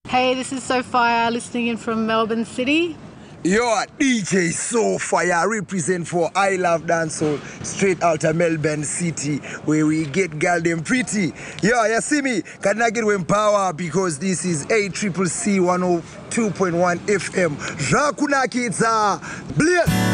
Hey, this is Sophia listening in from Melbourne City. Yo, DJ Sophia represent for I Love Dancehall straight out of Melbourne City where we get girl them pretty. Yo, you see me? Can I get with power because this is ACCC 102.1 FM. Rakuna Kids, bless.